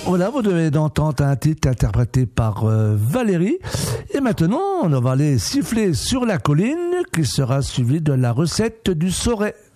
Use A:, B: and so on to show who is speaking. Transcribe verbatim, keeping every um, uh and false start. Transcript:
A: Voilà, vous devez d'entendre un titre interprété par euh, Valérie. Et maintenant, on va aller siffler sur la colline qui sera suivi de la recette du Sauret.